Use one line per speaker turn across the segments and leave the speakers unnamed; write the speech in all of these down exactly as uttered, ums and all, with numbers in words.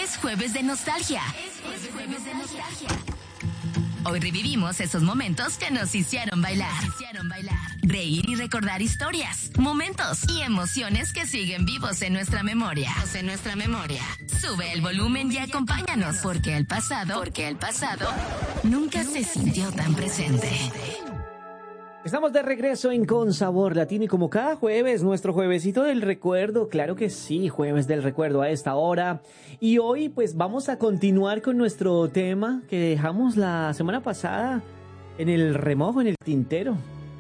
Es jueves de nostalgia. Es jueves de nostalgia. Hoy revivimos esos momentos que nos hicieron bailar. Nos hicieron bailar. Reír y recordar historias, momentos y emociones que siguen vivos en nuestra memoria. En nuestra memoria. Sube el volumen y acompáñanos, porque el pasado, porque el pasado nunca se sintió tan presente.
Estamos de regreso en Con Sabor Latino y como cada jueves, nuestro juevesito del recuerdo, claro que sí, jueves del recuerdo a esta hora. Y hoy pues vamos a continuar con nuestro tema que dejamos la semana pasada en el remojo, en el tintero.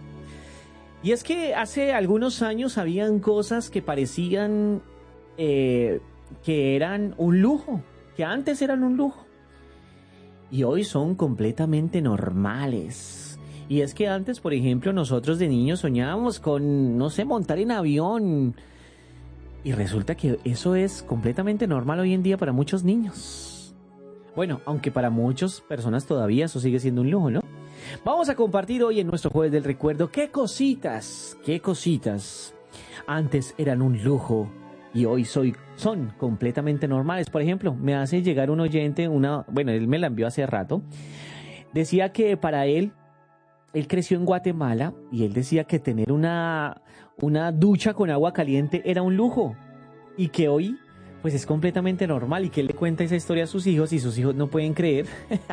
Y es que hace algunos años habían cosas que parecían eh, que eran un lujo, que antes eran un lujo. Y hoy son completamente normales. Y es que antes, por ejemplo, nosotros de niños soñábamos con, no sé, montar en avión. Y resulta que eso es completamente normal hoy en día para muchos niños. Bueno, aunque para muchas personas todavía eso sigue siendo un lujo, ¿no? Vamos a compartir hoy en nuestro Jueves del Recuerdo qué cositas, qué cositas antes eran un lujo y hoy soy, son completamente normales. Por ejemplo, me hace llegar un oyente, una, bueno, él me la envió hace rato. Decía que para él, Él creció en Guatemala y él decía que tener una, una ducha con agua caliente era un lujo y que hoy pues es completamente normal y que él le cuenta esa historia a sus hijos y sus hijos no pueden creer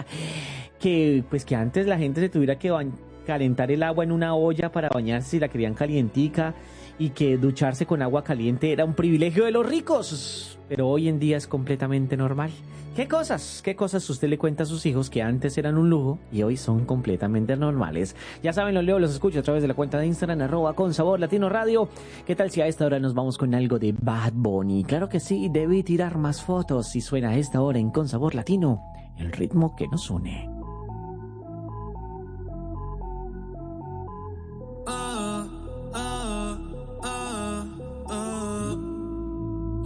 que pues que antes la gente se tuviera que ba- calentar el agua en una olla para bañarse si la querían calientica y que ducharse con agua caliente era un privilegio de los ricos, pero hoy en día es completamente normal. ¿Qué cosas? ¿Qué cosas usted le cuenta a sus hijos que antes eran un lujo y hoy son completamente normales? Ya saben, los leo, los escucho a través de la cuenta de Instagram, arroba con sabor latino radio. ¿Qué tal si a esta hora nos vamos con algo de Bad Bunny? Claro que sí, debí tirar más fotos y suena a esta hora en Con Sabor Latino, el ritmo que nos une.